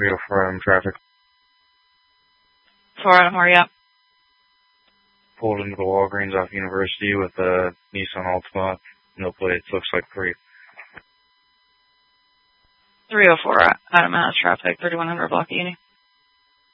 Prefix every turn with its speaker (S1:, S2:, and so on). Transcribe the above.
S1: 304 Adam traffic.
S2: 4 Adam, where are you at?
S1: Pulled into the Walgreens off University with a Nissan Altima. No plates, looks like 3.
S2: 304 Adam has traffic, 3100 block Uni.